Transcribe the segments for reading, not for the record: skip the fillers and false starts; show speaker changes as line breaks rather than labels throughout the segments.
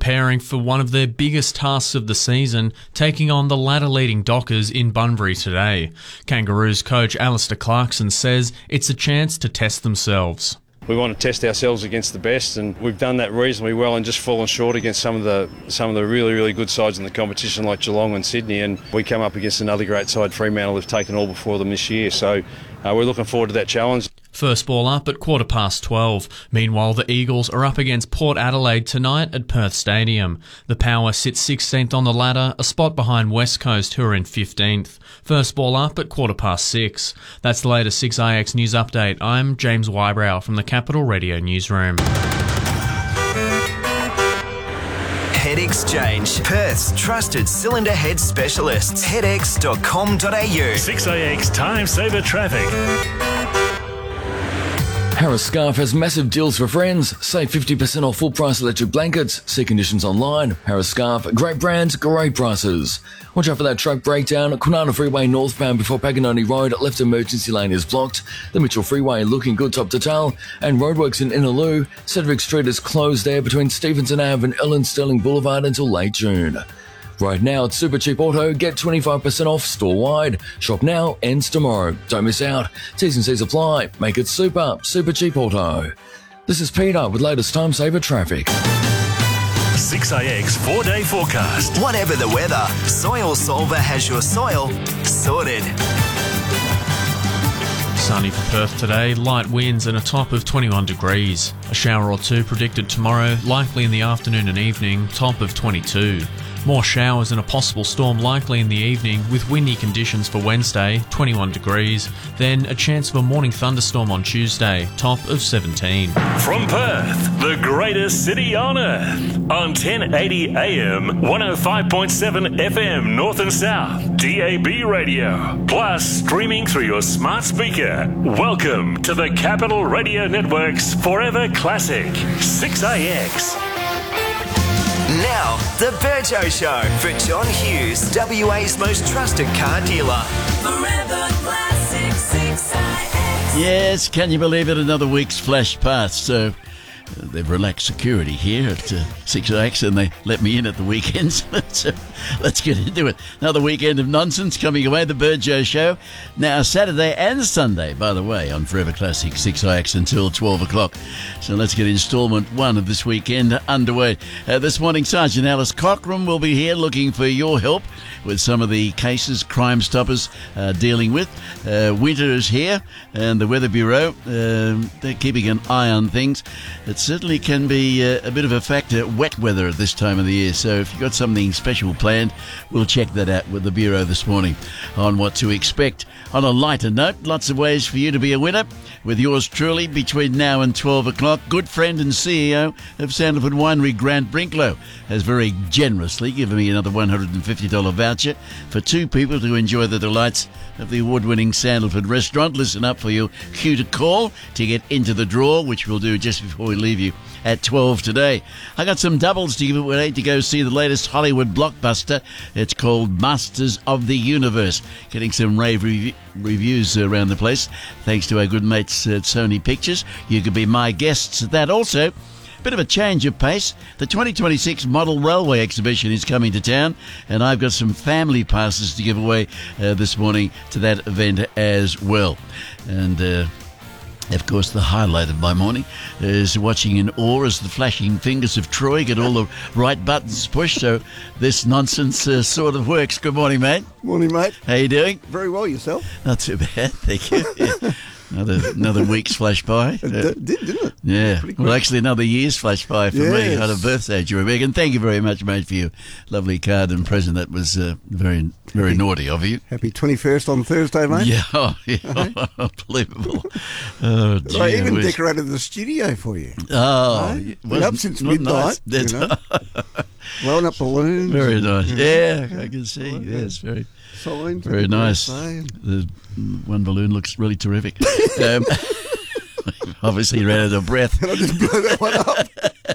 preparing for one of their biggest tasks of the season, taking on the ladder-leading Dockers in Bunbury today. Kangaroos coach Alistair Clarkson says it's a chance to test themselves.
We want to test ourselves against the best, and we've done that reasonably well and just fallen short against some of the really good sides in the competition like Geelong and Sydney, and we come up against another great side, Fremantle, who've taken all before them this year. So we're looking forward to that challenge.
First ball up at 12:15. Meanwhile, the Eagles are up against Port Adelaide tonight at Perth Stadium. The Power sits 16th on the ladder, a spot behind West Coast, who are in 15th. First ball up at 6:15. That's the latest 6AX News Update. I'm James Wybrow from the Capital Radio Newsroom.
Head Exchange, Perth's trusted cylinder head specialists. headx.com.au.
6AX Time Saver Traffic.
Harris Scarf has massive deals for friends. Save 50% off full price electric blankets. See conditions online. Harris Scarf, great brands, great prices. Watch out for that truck breakdown. Kwinana Freeway northbound before Paganoni Road. Left emergency lane is blocked. The Mitchell Freeway looking good top to tail. And roadworks in Innaloo. Cedric Street is closed there between Stevenson Ave and Ellen Sterling Boulevard until late June. Right now at Super Cheap Auto, get 25% off store-wide. Shop now, ends tomorrow. Don't miss out. T's and C's apply. Make it super cheap auto. This is Peter with latest time saver traffic.
6AX 4-day forecast.
Whatever the weather, Soil Solver has your soil sorted.
Sunny for Perth today, light winds and a top of 21 degrees. A shower or two predicted tomorrow, likely in the afternoon and evening, top of 22. More showers and a possible storm likely in the evening with windy conditions for Wednesday, 21 degrees. Then a chance of a morning thunderstorm on Tuesday, top of 17.
From Perth, the greatest city on earth. On 1080 AM, 105.7 FM North and South, DAB radio. Plus streaming through your smart speaker. Welcome to the Capital Radio Network's Forever Classic, 6AX.
Now, the Burjo Show for John Hughes, WA's most trusted car dealer.
Forever Classic 6AX.
Yes, can you believe it? Another week's flashed past. So they've relaxed security here at 6AX and they let me in at the weekends. So let's get into it. Another weekend of nonsense coming away, the Burjo Show. Now, Saturday and Sunday, by the way, on Forever Classic 6AX until 12 o'clock. So let's get instalment one of this weekend underway. This morning, Sergeant Alice Cockram will be here looking for your help with some of the cases Crime Stoppers are dealing with. Winter is here and the Weather Bureau, they're keeping an eye on things. It certainly can be a bit of a factor, wet weather at this time of the year. So if you've got something special planned, we'll check that out with the Bureau this morning on what to expect. On a lighter note, lots of ways for you to be a winner with yours truly between now and 12 o'clock. Good friend and CEO of Sandalwood Winery, Grant Brinklow, has very generously given me another $150 voucher for two people to enjoy the delights of the award-winning Sandalwood restaurant. Listen up for your cue to call to get into the draw, which we'll do just before we leave you at 12 today. I got some doubles to give away to go see the latest Hollywood blockbuster. It's called Masters of the Universe. Getting some rave reviews around the place, thanks to our good mates at Sony Pictures. You could be my guests at that. Also, bit of a change of pace. The 2026 Model Railway Exhibition is coming to town, and I've got some family passes to give away this morning to that event as well. And of course, the highlight of my morning is watching in awe as the flashing fingers of Troy get all the right buttons pushed, so this nonsense sort of works. Good morning, mate.
Morning, mate.
How you doing?
Very well, yourself?
Not too bad, thank you. Yeah. Another week's flashed by.
It didn't it?
Yeah. Well, actually, another year's flashed by for me. I had a birthday during the week. And thank you very much, mate, for your lovely card and present. That was very naughty of you.
Happy 21st on Thursday, mate.
Yeah, Unbelievable. Oh, gee,
I even decorated the studio for you.
Oh.
Been up since midnight.
Nice.
You know? Blowing up balloons.
Very nice. Yeah, I can see. Yes, very.
Signs.
Very nice. The one balloon looks really terrific. Obviously, you ran out of breath.
And I just blew that one up.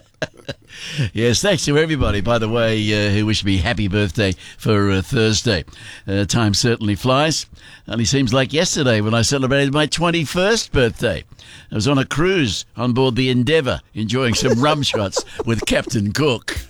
Yes, thanks to everybody, by the way, who wished me happy birthday for Thursday. Time certainly flies. Only seems like yesterday when I celebrated my 21st birthday. I was on a cruise on board the Endeavour, enjoying some rum shots with Captain Cook.